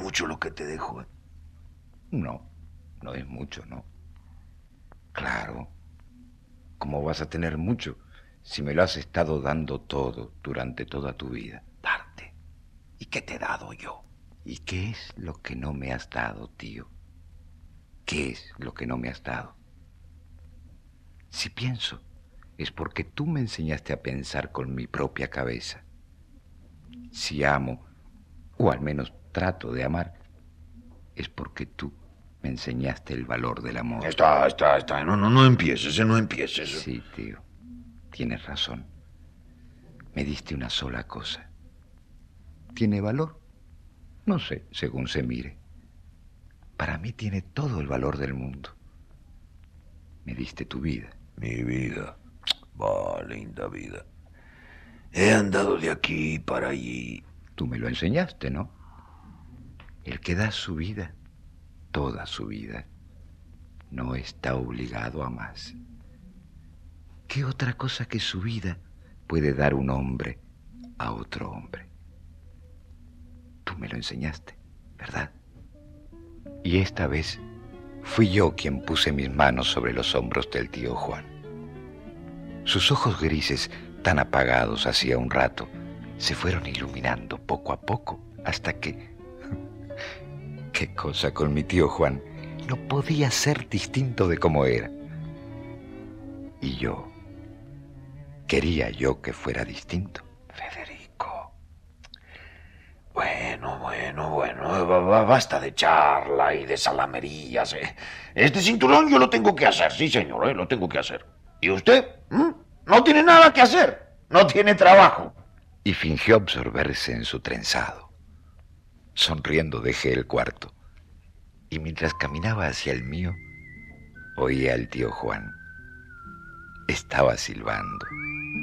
mucho lo que te dejo. No, no es mucho, ¿no? Claro. ¿Cómo vas a tener mucho si me lo has estado dando todo durante toda tu vida? Darte. ¿Y qué te he dado yo? ¿Y qué es lo que no me has dado, tío? ¿Qué es lo que no me has dado? Si pienso, es porque tú me enseñaste a pensar con mi propia cabeza. Si amo, o al menos trato de amar, es porque tú me enseñaste el valor del amor. Está. No empieces, no empieces. Sí, tío, tienes razón. Me diste una sola cosa. ¿Tiene valor? No sé, según se mire. Para mí tiene todo el valor del mundo. Me diste tu vida. Mi vida. Va, linda vida. He andado de aquí para allí. Tú me lo enseñaste, ¿no? El que da su vida, toda su vida, no está obligado a más. ¿Qué otra cosa que su vida puede dar un hombre a otro hombre? Tú me lo enseñaste, ¿verdad? Y esta vez fui yo quien puse mis manos sobre los hombros del tío Juan. Sus ojos grises, tan apagados hacía un rato, se fueron iluminando poco a poco hasta que... Qué cosa con mi tío Juan. No podía ser distinto de como era. Y yo... quería yo que fuera distinto. Federico. Bueno. Basta de charla y de salamerías. Este cinturón yo lo tengo que hacer, sí, señor, lo tengo que hacer. ¿Y usted? No tiene nada que hacer. No tiene trabajo. Y fingió absorberse en su trenzado. Sonriendo dejé el cuarto. Y mientras caminaba hacia el mío, oía al tío Juan. Estaba silbando.